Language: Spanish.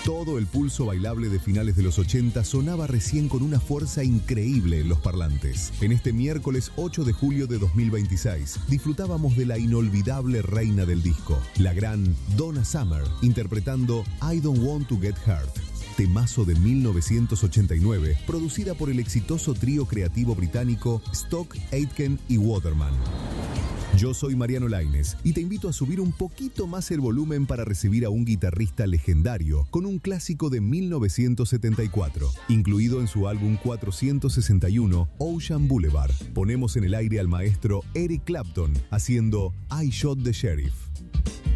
Todo el pulso bailable de finales de los 80 sonaba recién con una fuerza increíble en los parlantes. En este miércoles 8 de julio de 2026 disfrutábamos de la inolvidable reina del disco, la gran Donna Summer, interpretando I Don't Want to Get Hurt. Temazo de 1989, producida por el exitoso trío creativo británico Stock, Aitken y Waterman. Yo soy Mariano Lainez y te invito a subir un poquito más el volumen para recibir a un guitarrista legendario con un clásico de 1974, incluido en su álbum 461, Ocean Boulevard. Ponemos en el aire al maestro Eric Clapton haciendo I Shot the Sheriff.